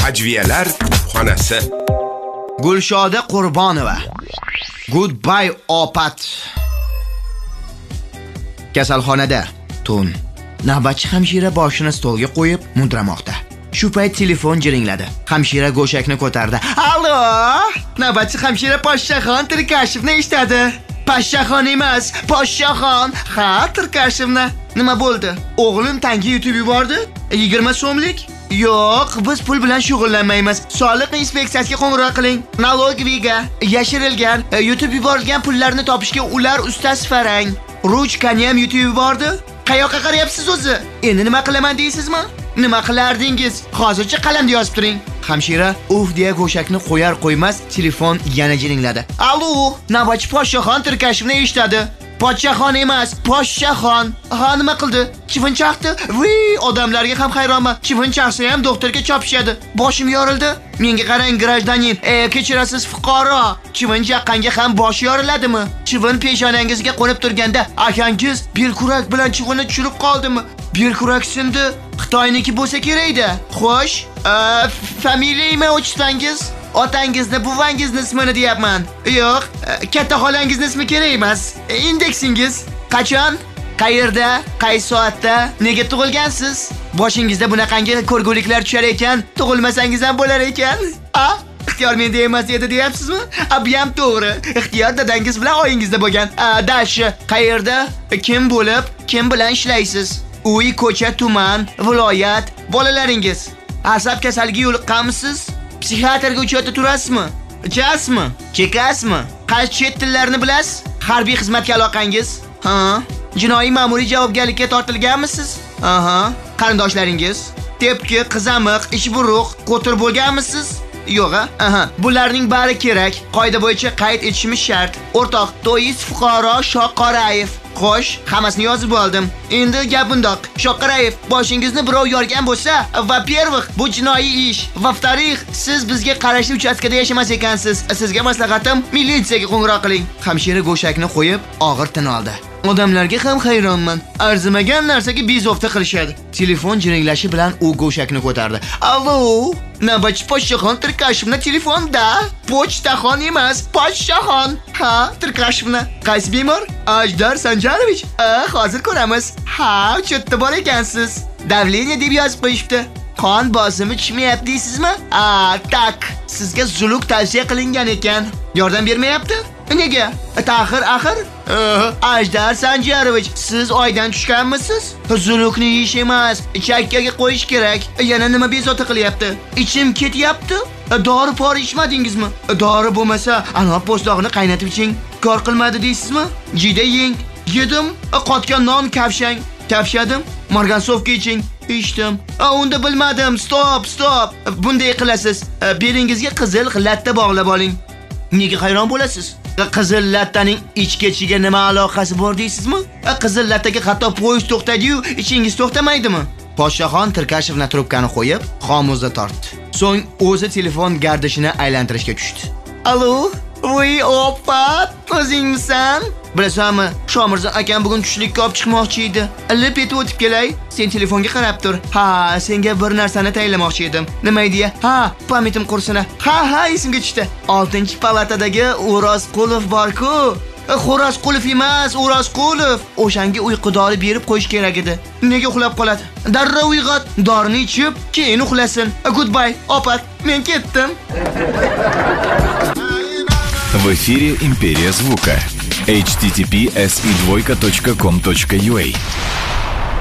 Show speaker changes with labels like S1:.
S1: Ajviyalar xonasi.
S2: Gulshoda Qurbonova. Goodbye opat. Kasalxonada tun. Navbatchi hamshira boshini stolga qo'yib mudramoqda. Shu payt telefon jiringladi. Hamshira go'shakni ko'tardi. Allo! Navbatchi hamshira Poshshaxon Tirkashevni eshitadi. Poshshaxon emas, Poshshaxon. Ha, Tirkashevni. Nima bo'ldi? O'g'lim tangi yutib yubordi? 20 so'mlik? Yo'q, biz pul bilan shug'ullanmaymiz. Soliq inspeksiyasiga qo'ng'iroq qiling. Nalogviga yashirilgan, yutib yuborilgan pullarni topishga ular ustasi farang. Ruchkani ham yutib yubordi. Qayoqqa qarayapsiz o'zi? Endi nima qilaman deysizmi? Nima qilardingiz? Hozircha qalamda yozib turing. Hamshira uf deya go'shakni qo'yar qo'ymas telefon yana jiringladi. Allo, navbatchi Poshshaxon Tirkashevni eshitadi. Podshaxon emas, Poshshaxon. Ha, nima qildi? Chivin chaqdi. Voy, odamlarga ham hayronman. Chivin chaqsa ham doktorga chopishadi. Boshim yorildi. Menga qarang, grajdanin. Kechirasiz fuqaro. Chivin chaqqanga ham bosh yoriladimi? Chivin peshonangizga qo'nib turganda akangiz belkurak bilan chivinni tushirib qoldimi? Belkurak sindi. Xitoyniki bo'lsa kerak-da. Xo'sh, familiyami o'chsangiz? Otangizni, buvangizni ismini deyapman. Yo'q, katta xolangizni ismi kerak emas. Indeksingiz qachon? Qayerda? Qaysi soatda? Nega tug'ilgansiz? Boshingizda bunaqangi ko'rguliklar tushar ekan, tug'ilmasangiz ham bo'lar ekan. Ixtiyor menda emas edi deyapsizmi? Bu ham to'g'ri. Ixtiyor dadangiz bilan oyingizda bo'lgan. Dashi, qayerda? Kim bo'lib, kim bilan ishlaysiz? Uy, ko'cha, tuman, viloyat, bolalaringiz. Asab kasaliga yo'liqqanmisiz? Psixiatrga uchayotib turasizmi? Ichasizmi? Chekasizmi? Qaysi chet tillarni bilasiz? Harbiy xizmatga aloqangiz? Ha? Jinoiy ma'muriy javobgarlikka tortilganmisiz? Aha. Qarindoshlaringiz? Tepki, qizamiq, ishburuq, qo'tir bo'lganmisiz? Yo'q-a? Aha. Bularning bari kerak. Qoida bo'yicha qayd etishimiz shart. O'rtoq To'yis fuqaro Shoqorayev. Xo'sh, hammasini yozib oldim. Endi gap bundoq. Shoqorayev, boshingizni birov yorgan bo'lsa, va-первых, bu jinoiy ish. Va-вторых, siz bizga qarashli uchastkada yashamas ekansiz. Sizga maslahatim, militsiyaga qo'ng'iroq qiling. Hamshira go'shakni qo'yib, og'ir tin oldi. Odamlarga ham hayronman. Arzimagan narsaga bezovta qilishadi. Telefon jiringlashi bilan u go'shakni ko'tardi. Allo, navbatchi Poshshaxon Tirkashevni telefonda. Pochtaxon emas, Poshshaxon. Ha, Tirkashevni. Qaysi bemor? Ajdar Sanjarovich. Hozir ko'ramiz. Ha, uchotda bor ekansiz. Davleniya deb yozib qo'yishibdi. Qon bosimi tushmayapti deysizmi? Tak. Sizga zuluk tavsiya qilingan ekan. Yordam bermayapti? Nega? Axir. Ajdar Sanjarovich, siz oydan tushganmisiz? Zulukni yeyish emas, chakkaga qo'yish kerak. Yana nima bezovta qilyapti? Ichim ketyapti? Dori pori ichmadingizmi? Dori bo'lmasa, anor po'stlog'ini qaynatib iching. Kor qilmadi deysizmi? Jida yeng. Yedim, qotgan non kavshang. Kavshadim, morgansovka iching. Ichdim. Unda bilmadim. Stop. Bunday qilasiz. Belingizga qizil latta bog'lab oling. Nega hayron bo'lasiz? Qizil lattaning ichkechiga nima aloqasi bor deysizmi? Qizil lattaga hatto poyezd to'xtadi-yu, ichingiz to'xtamaydimi? Poshshaxon Tirkashevni trubkani qo'yib, xomuzda tortdi. So'ng o'zi telefon gardishini aylantirishga tushdi. Allo, voy opat, o'zingmisan? Bilasanmi, Shomirza akam bugun tushlikka olib chiqmoqchi edi. Lip etib o'tib kelay, sen telefonga qarab tur. Ha, senga bir narsani tayinlamoqchi edim. Nima edi? Ha, pamitim qursini. Ha, esimga tushdi. 6-palatadagi O'rozqulov bor-ku. Xo'rozqulov emas, O'rozqulov. O'shanga uyqudori berib qo'yish kerak edi. Nega uxlab qoladi? Darrov uyg'ot, dorini ichib, keyin uxlasin. Goodbye, opat, men ketdim.
S3: В эфире «Империя звука». https://com.ua